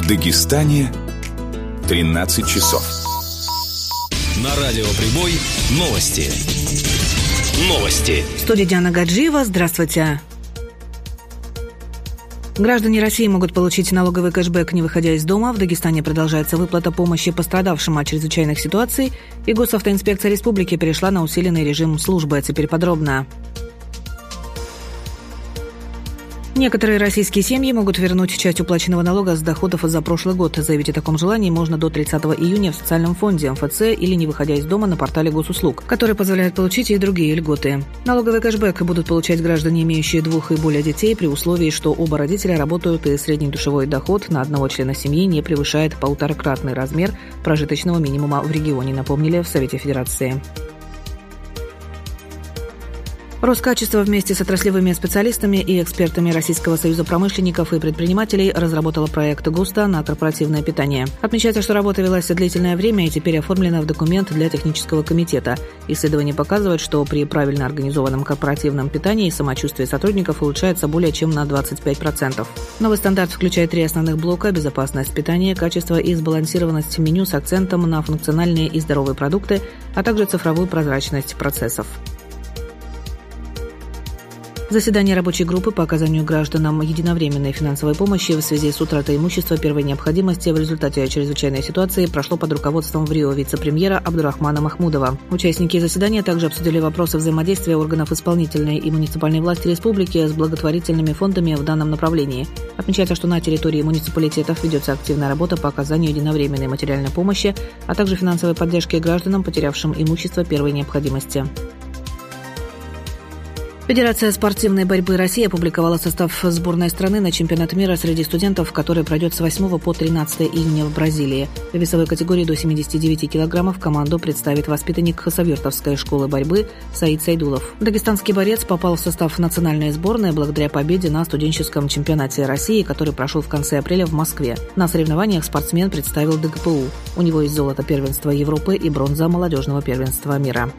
Дагестане 13 часов. На радио «Прибой» новости. В студии Диана Гаджиева. Здравствуйте. Граждане России могут получить налоговый кэшбэк, не выходя из дома. В Дагестане продолжается выплата помощи пострадавшим от чрезвычайных ситуаций. И Госавтоинспекция республики перешла на усиленный режим службы. А теперь подробно. Некоторые российские семьи могут вернуть часть уплаченного налога с доходов за прошлый год. Заявить о таком желании можно до 30 июня в социальном фонде МФЦ или не выходя из дома на портале госуслуг, который позволяет получить и другие льготы. Налоговый кэшбэк будут получать граждане, имеющие 2 и более детей, при условии, что оба родителя работают и средний душевой доход на одного члена семьи не превышает 1,5-кратный размер прожиточного минимума в регионе, напомнили в Совете Федерации. Роскачество вместе с отраслевыми специалистами и экспертами Российского союза промышленников и предпринимателей разработала проект ГОСТа на корпоративное питание. Отмечается, что работа велась длительное время и теперь оформлена в документ для технического комитета. Исследования показывают, что при правильно организованном корпоративном питании самочувствие сотрудников улучшается более чем на 25%. Новый стандарт включает 3 основных блока: безопасность питания, качество и сбалансированность меню с акцентом на функциональные и здоровые продукты, а также цифровую прозрачность процессов. Заседание рабочей группы по оказанию гражданам единовременной финансовой помощи в связи с утратой имущества первой необходимости в результате чрезвычайной ситуации прошло под руководством в Рио вице-премьера Абдурахмана Махмудова. Участники заседания также обсудили вопросы взаимодействия органов исполнительной и муниципальной власти республики с благотворительными фондами в данном направлении. Отмечается, что на территории муниципалитетов ведется активная работа по оказанию единовременной материальной помощи, а также финансовой поддержки гражданам, потерявшим имущество первой необходимости. Федерация спортивной борьбы России опубликовала состав сборной страны на чемпионат мира среди студентов, который пройдет с 8 по 13 июня в Бразилии. В весовой категории до 79 килограммов команду представит воспитанник Хасавюртовской школы борьбы Саид Сайдулов. Дагестанский борец попал в состав национальной сборной благодаря победе на студенческом чемпионате России, который прошел в конце апреля в Москве. На соревнованиях спортсмен представил ДГПУ. У него есть золото первенства Европы и бронза молодежного первенства мира.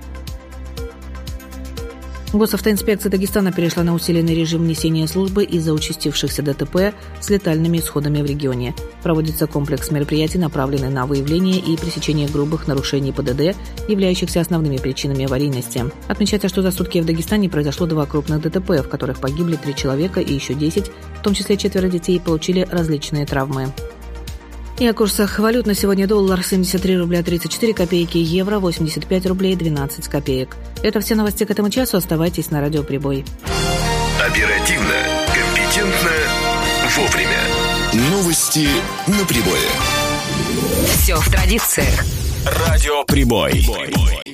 Госавтоинспекция Дагестана перешла на усиленный режим несения службы из-за участившихся ДТП с летальными исходами в регионе. Проводится комплекс мероприятий, направленный на выявление и пресечение грубых нарушений ПДД, являющихся основными причинами аварийности. Отмечается, что за сутки в Дагестане произошло 2 крупных ДТП, в которых погибли 3 человека и еще 10, в том числе 4 детей, получили различные травмы. И о курсах валют на сегодня: доллар 73 рубля 34 копейки, евро 85 рублей 12 копеек. Это все новости к этому часу. Оставайтесь на радио «Прибой». Оперативно, компетентно, вовремя. Новости на Прибое. Все в традициях. Радио «Прибой».